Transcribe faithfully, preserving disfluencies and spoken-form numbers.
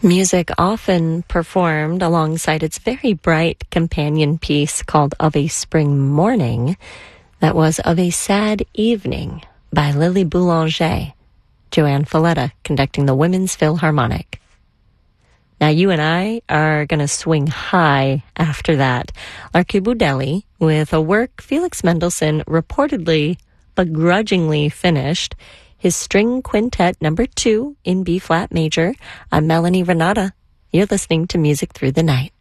Music often performed alongside its very bright companion piece called Of a Spring Morning. That was Of a Sad Evening by Lily Boulanger, Joanne Falletta conducting the Women's Philharmonic. Now you and I are going to swing high after that. Larky Boudelli with a work Felix Mendelssohn reportedly begrudgingly finished, his String Quintet number two in B-flat major. I'm Melanie Renata. You're listening to Music Through the Night.